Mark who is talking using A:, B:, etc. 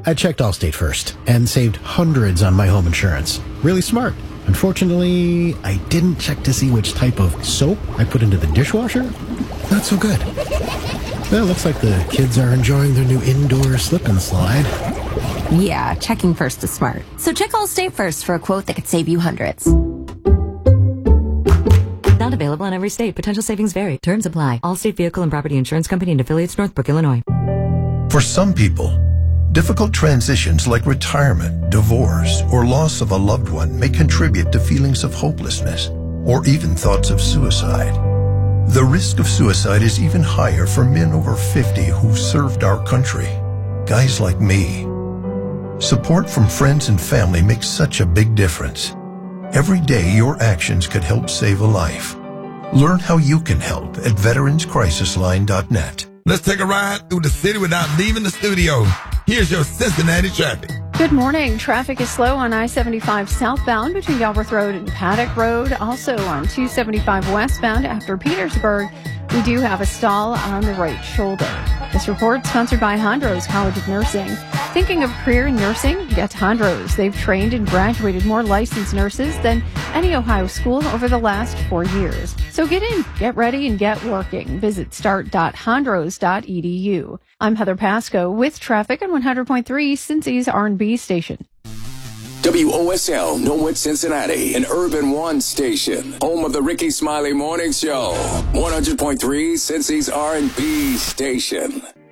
A: I checked Allstate first and saved hundreds on my home insurance. Really smart. Unfortunately, I didn't check to see which type of soap I put into the dishwasher. Not so good. Well, looks like the kids are enjoying their new indoor slip and slide.
B: Yeah, checking first is smart. So check Allstate first for a quote that could save you hundreds.
C: Not available in every state. Potential savings vary. Terms apply. Allstate Vehicle and Property Insurance Company and affiliates, Northbrook, Illinois.
D: For some people, difficult transitions like retirement, divorce, or loss of a loved one may contribute to feelings of hopelessness or even thoughts of suicide. The risk of suicide is even higher for men over 50 who served our country. Guys like me. Support from friends and family makes such a big difference. Every day, your actions could help save a life. Learn how you can help at veteranscrisisline.net.
E: Let's take a ride through the city without leaving the studio. Here's your Cincinnati traffic.
F: Good morning. Traffic is slow on I-75 southbound between Galbraith Road and Paddock Road. Also on 275 westbound after Petersburg. We do have a stall on the right shoulder. This report sponsored by Hondros College of Nursing. Thinking of career in nursing? Get to Hondros. They've trained and graduated more licensed nurses than any Ohio school over the last 4 years. So get in, get ready, and get working. Visit start.hondros.edu. I'm Heather Pasco with traffic on 100.3 Cincy's R&B station.
G: WOSL Norwood, Cincinnati, an Urban One station, home of the Ricky Smiley Morning Show, 100.3 Cincy's R&B station.